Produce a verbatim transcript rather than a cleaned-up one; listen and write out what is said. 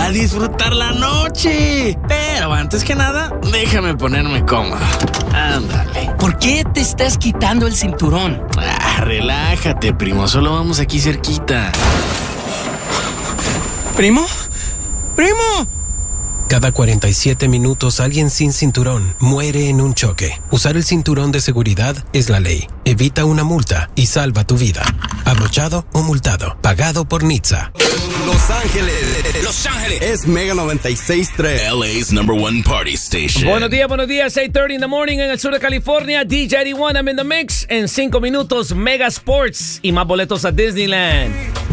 a disfrutar la noche. Pero antes que nada, déjame ponerme cómodo. Ándale. ¿Por qué te estás quitando el cinturón? Ah, relájate, primo. Solo vamos aquí cerquita. ¿Primo? ¡Primo! Cada cuarenta y siete minutos alguien sin cinturón muere en un choque. Usar el cinturón de seguridad es la ley. Evita una multa y salva tu vida. Abrochado o multado. Pagado por N H T S A. Los Ángeles. Los Ángeles. Es Mega noventa y seis punto tres. L A's number one party station. Buenos días, buenos días. eight thirty in the morning en el sur de California. D J eighty-one, I'm in the mix. En cinco minutos, Mega Sports y más boletos a Disneyland.